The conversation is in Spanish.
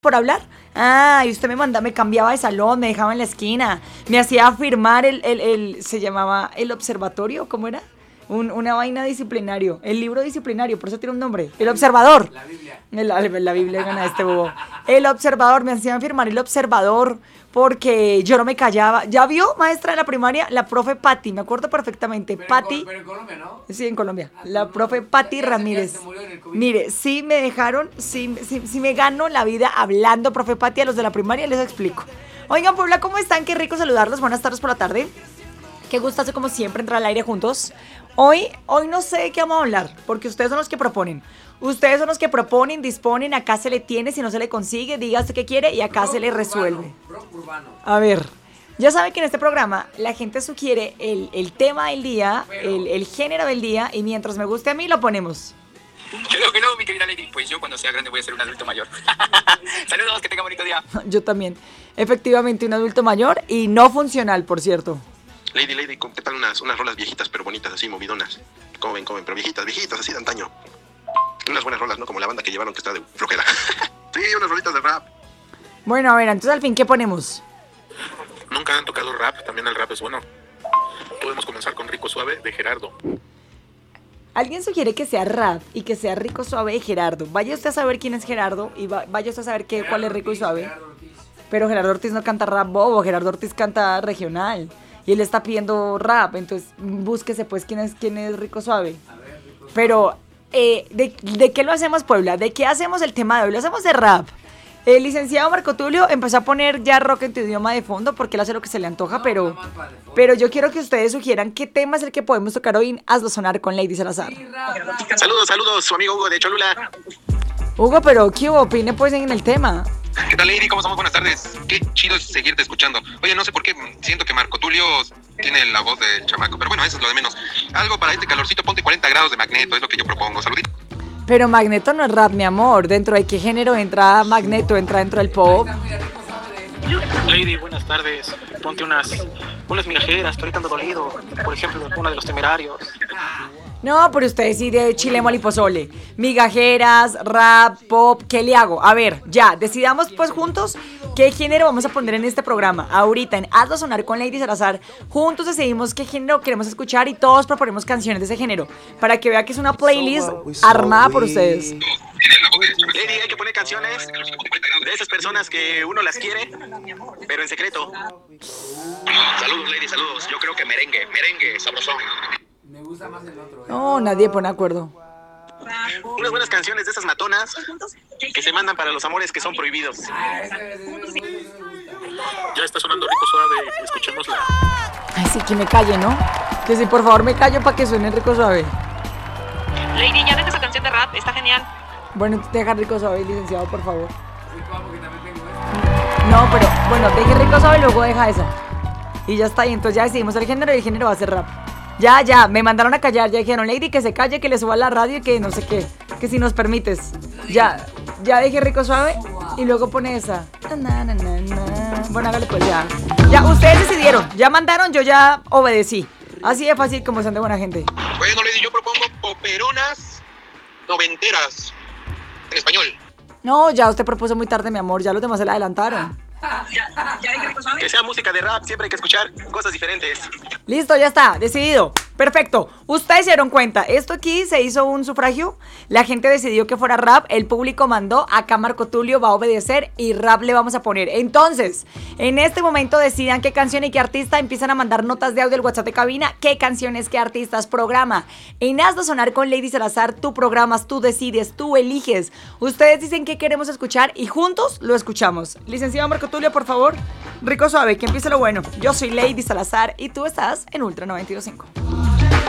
por hablar. Ah, y usted me cambiaba de salón, me dejaba en la esquina, me hacía firmar se llamaba el observatorio, ¿cómo era? Una vaina disciplinario, el libro disciplinario, por eso tiene un nombre, el observador. La Biblia. La Biblia gana este bobo. El observador, me hacían firmar el observador porque yo no me callaba. ¿Ya vio, maestra de la primaria? La profe Patti, me acuerdo perfectamente. Patti. Pero en Colombia, ¿no? Sí, en Colombia. La profe Patti Ramírez. Mire, sí me dejaron, sí me gano la vida hablando, profe Patti, a los de la primaria les explico. Oigan, Puebla, ¿cómo están? Qué rico saludarlos. Buenas tardes por la tarde. Qué gustazo, como siempre, entrar al aire juntos. Hoy no sé de qué vamos a hablar, porque ustedes son los que proponen. Ustedes son los que proponen, disponen, acá se le tiene, si no se le consigue, diga usted qué quiere y acá se le resuelve. A ver, ya saben que en este programa la gente sugiere el tema del día, el género del día, y mientras me guste a mí lo ponemos. Creo que no, mi querida Lady, pues yo cuando sea grande voy a ser un adulto mayor. Saludos, que tenga bonito día. Yo también, efectivamente un adulto mayor y no funcional, por cierto. Lady, ¿qué tal unas rolas viejitas pero bonitas, así, movidonas? ¿Cómo ven? Pero viejitas, así de antaño. Unas buenas rolas, ¿no? Como la banda que llevaron que está de flojera. Sí, unas rolitas de rap. Bueno, a ver, entonces al fin, ¿qué ponemos? Nunca han tocado rap, también el rap es bueno. Podemos comenzar con Rico Suave de Gerardo. Alguien sugiere que sea rap y que sea Rico Suave de Gerardo. Vaya usted a saber quién es Gerardo y vaya usted a saber cuál es Rico y Suave. Pero Gerardo Ortiz no canta rap bobo, Gerardo Ortiz canta regional. Y él está pidiendo rap, entonces búsquese pues quién es Rico Suave. Pero, ¿de qué lo hacemos, Puebla? ¿De qué hacemos el tema de hoy? Lo hacemos de rap. El licenciado Marco Tulio empezó a poner ya rock en tu idioma de fondo porque él hace lo que se le antoja, pero yo quiero que ustedes sugieran qué tema es el que podemos tocar hoy en Hazlo Sonar con Lady Salazar. Saludos, su amigo Hugo de Cholula. Hugo, pero ¿qué opine pues en el tema? ¿Qué tal, Lady? ¿Cómo estamos? Buenas tardes. Qué chido es seguirte escuchando. Oye, no sé por qué siento que Marco Tulio tiene la voz del chamaco, pero bueno, eso es lo de menos. Algo para este calorcito, ponte 40 grados de Magneto, es lo que yo propongo. Saludito. Pero Magneto no es rap, mi amor. ¿Dentro de qué género entra Magneto? ¿Entra dentro del pop? Lady, buenas tardes. Ponte unas migajeras que ahorita ando dolido. Por ejemplo, una de Los Temerarios. No, pero ustedes sí de chile, mole y pozole. Migajeras, rap, pop, ¿qué le hago? A ver, ya, decidamos pues juntos qué género vamos a poner en este programa. Ahorita en Hazlo Sonar con Lady Salazar, juntos decidimos qué género queremos escuchar y todos proponemos canciones de ese género, para que vea que es una playlist armada por ustedes. Lady, hay que poner canciones de esas personas que uno las quiere, pero en secreto. Saludos, Lady, saludos. Yo creo que merengue, sabrosón. Me gusta más el otro. No, nadie pone acuerdo. Unas buenas canciones de esas matonas que se mandan para los amores que son prohibidos. Ya está sonando Rico Suave, escuchémosla. Ay, sí, que me calle, ¿no? Que sí, por favor me callo para que suene Rico Suave. Lady, ya deja esa canción de rap, está genial. Bueno, deja Rico Suave, licenciado, por favor. No, pero bueno, deje Rico Suave y luego deja esa. Y ya está, y entonces ya decidimos el género y el género va a ser rap. Ya, me mandaron a callar, ya dijeron, Lady, que se calle, que le suba a la radio y que no sé qué, que si nos permites. Ya dejé Rico Suave y luego pone esa. Bueno, hágale pues ya. Ya, ustedes decidieron, ya mandaron, yo ya obedecí. Así de fácil como son de buena gente. Bueno, Lady, yo propongo poperonas noventeras en español. No, ya usted propuso muy tarde, mi amor, ya los demás se la adelantaron. Que sea música de rap, siempre hay que escuchar cosas diferentes. Listo, ya está, decidido. Perfecto. Ustedes se dieron cuenta, esto aquí se hizo un sufragio. La gente decidió que fuera rap, el público mandó, acá Marco Tulio va a obedecer y rap le vamos a poner. Entonces, en este momento decidan qué canción y qué artista, empiezan a mandar notas de audio al WhatsApp de cabina, qué canciones, qué artistas, programa. En Hazlo Sonar con Lady Salazar, tú programas, tú decides, tú eliges. Ustedes dicen qué queremos escuchar y juntos lo escuchamos. Licenciado Marco Tulio, por favor. Rico Suave, que empiece lo bueno. Yo soy Lady Salazar y tú estás en Ultra 92.5.